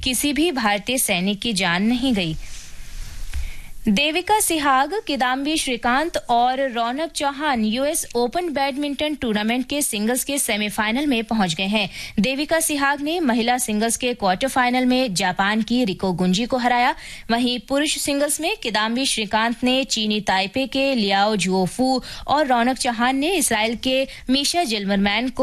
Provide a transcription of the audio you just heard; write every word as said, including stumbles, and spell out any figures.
किसी भी भारतीय सैनिक की जान नहीं गई। देविका सिहाग, किदाम्बी श्रीकांत और रौनक Chauhan US open badminton tournament के सिंगल्स के सेमीफाइनल में पहुंच गए हैं। देविका सिहाग ने महिला सिंगल्स के क्वार्टर फाइनल में जापान की रिको गुंजी को हराया। वहीं पुरुष सिंगल्स में किदाम्बी श्रीकांत ने चीनी ताइपे के लियाओ जुओफू और रौनक चौहान ने इसराइल के मीशा जिल्मरमैन को